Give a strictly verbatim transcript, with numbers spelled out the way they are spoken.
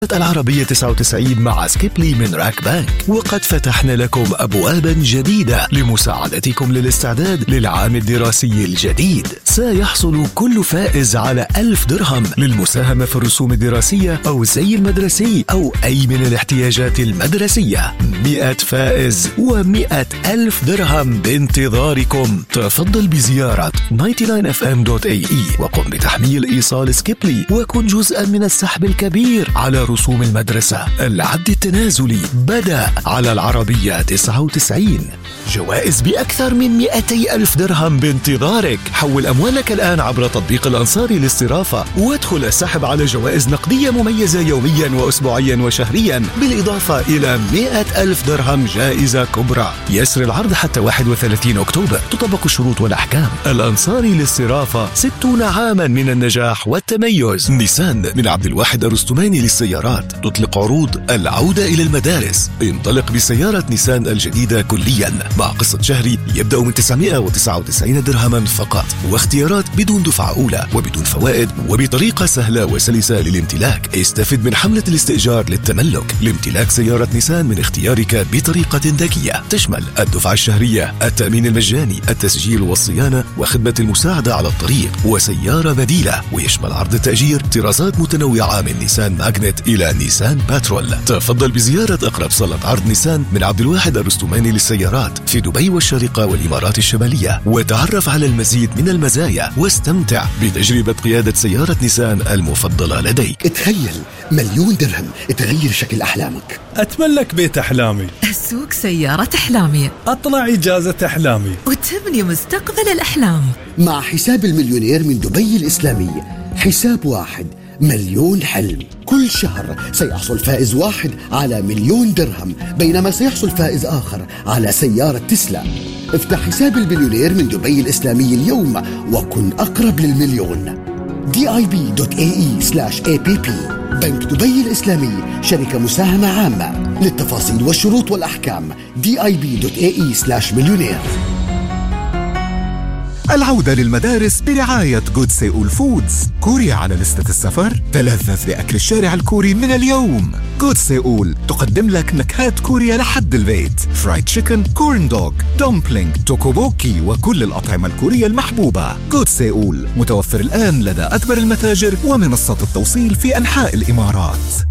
العربية تسعة وتسعين مع سكيبلي من راك بانك، وقد فتحنا لكم أبوابا جديدة لمساعدتكم للاستعداد للعام الدراسي الجديد. سيحصل كل فائز على ألف درهم للمساهمة في الرسوم الدراسية أو الزي المدرسي أو أي من الاحتياجات المدرسية. مئة فائز ومئة ألف درهم بانتظاركم. تفضل بزيارة تسعة وتسعين إف إم دوت إيه إي وقم بتحميل إيصال سكيبلي وكن جزءا من السحب الكبير على رسوم المدرسة. العد التنازلي بدأ على العربية تسعة وتسعين. جوائز بأكثر من مئتي ألف درهم بانتظارك. حول أموالك الآن عبر تطبيق الأنصاري للصرافة وادخل السحب على جوائز نقدية مميزة يوميا وأسبوعيا وشهريا، بالإضافة إلى مئة ألف درهم جائزة كبرى. يسر العرض حتى واحد وثلاثين أكتوبر. تطبق الشروط والأحكام. الأنصاري للصرافة، ستون عاما من النجاح والتميز. نيسان من عبد الواحد الرستماني للسيارات تطلق عروض العودة إلى المدارس. انطلق بسيارة نيسان الجديدة كليا مع قسط شهري يبدأ من تسعمئة وتسعة وتسعين درهما فقط، واختيارات بدون دفعة أولى وبدون فوائد وبطريقة سهلة وسلسة للامتلاك. استفد من حملة الاستئجار للتملك لامتلاك سيارة نيسان من اختيارك بطريقة ذكية تشمل الدفعة الشهرية، التأمين المجاني، التسجيل والصيانة وخدمة المساعدة على الطريق وسيارة بديلة. ويشمل عرض التأجير طرازات متنوعة من نيسان ماغنت إلى نيسان باترول. تفضل بزيارة أقرب صالة عرض نيسان من عبد الواحد الرستماني للسيارات في دبي والشارقة والإمارات الشمالية، وتعرف على المزيد من المزايا واستمتع بتجربة قيادة سيارة نيسان المفضلة لديك. تخيل مليون درهم تغير شكل أحلامك. أتملك بيت أحلامي، أسوق سيارة أحلامي، أطلع إجازة أحلامي، وتبني مستقبل الأحلام. مع حساب المليونير من دبي الإسلامي، حساب واحد مليون حلم. كل شهر سيحصل فائز واحد على مليون درهم، بينما سيحصل فائز آخر على سيارة تسلا. افتح حساب المليونير من دبي الإسلامي اليوم وكن أقرب للمليون. دي آي بي دوت إيه إي سلاش إيه بي بي. بنك دبي الإسلامي، شركة مساهمة عامة. للتفاصيل والشروط والأحكام دي آي بي دوت إيه إي سلاش مليونير. العودة للمدارس برعاية جود سيئول فودز. كوريا على لستة السفر؟ تلذذ بأكل الشارع الكوري من اليوم. جود سيئول تقدم لك نكهات كوريا لحد البيت. فرايد تشيكن، كورن دوغ، دومبلينج، توكوبوكي وكل الأطعمة الكورية المحبوبة. جود سيئول متوفر الآن لدى أكبر المتاجر ومنصات التوصيل في أنحاء الإمارات.